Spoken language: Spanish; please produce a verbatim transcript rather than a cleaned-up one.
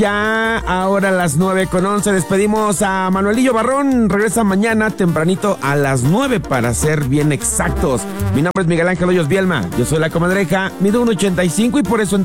Ya, ahora a las nueve con once despedimos a Manuelillo Barrón. Regresa mañana tempranito a las nueve para ser bien exactos. Mi nombre es Miguel Ángel Hoyos Bielma. Yo soy la Comadreja, mido uno ochenta y cinco y por eso